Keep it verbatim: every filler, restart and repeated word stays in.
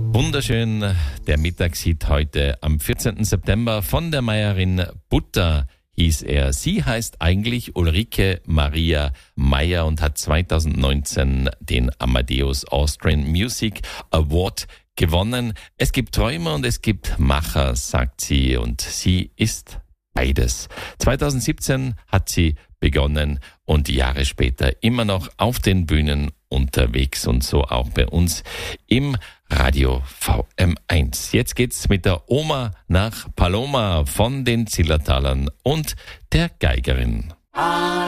Wunderschön, der Mittagshit heute am vierzehnten September von der Meierin Butter hieß er. Sie heißt eigentlich Ulrike Maria Meyer und hat zweitausendneunzehn den Amadeus Austrian Music Award gewonnen. Es gibt Träumer und es gibt Macher, sagt sie, und sie ist beides. zweitausendsiebzehn hat sie begonnen und Jahre später immer noch auf den Bühnen unterwegs und so auch bei uns im Radio V M eins. Jetzt geht's mit der Oma nach Paloma von den Zillertalern und der Geigerin.